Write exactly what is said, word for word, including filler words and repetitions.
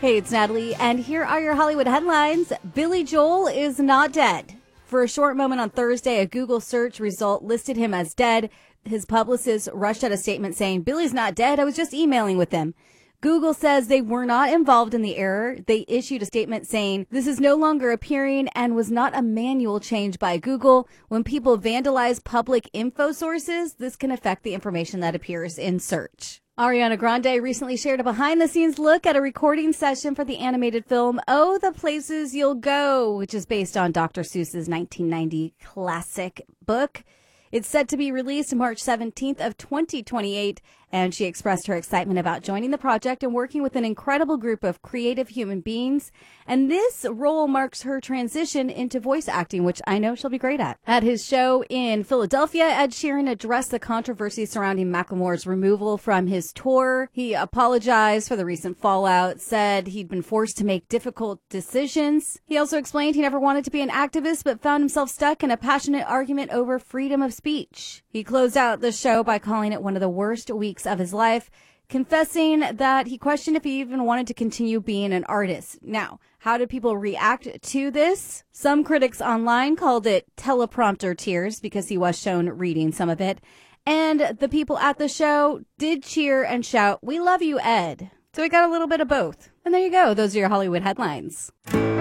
Hey, it's Natalie, and here are your Hollywood headlines. Billy Joel is not dead. For a short moment on Thursday, a Google search result listed him as dead. His publicist rushed out a statement saying, "Billy's not dead. I was just emailing with him." Google says they were not involved in the error. They issued a statement saying this is no longer appearing and was not a manual change by Google. When people vandalize public info sources, this can affect the information that appears in search. Ariana Grande recently shared a behind-the-scenes look at a recording session for the animated film Oh, the Places You'll Go, which is based on Doctor Seuss's nineteen ninety classic book. It's set to be released March seventeenth of twenty twenty-eight, and she expressed her excitement about joining the project and working with an incredible group of creative human beings. And this role marks her transition into voice acting, which I know she'll be great at. At his show in Philadelphia, Ed Sheeran addressed the controversy surrounding Macklemore's removal from his tour. He apologized for the recent fallout, said he'd been forced to make difficult decisions. He also explained he never wanted to be an activist, but found himself stuck in a passionate argument over freedom of speech. He closed out the show by calling it one of the worst weeks of his life, confessing that he questioned if he even wanted to continue being an artist. Now, how did people react to this? Some critics online called it teleprompter tears because he was shown reading some of it. And the people at the show did cheer and shout, "We love you, Ed." So we got a little bit of both. And there you go. Those are your Hollywood headlines.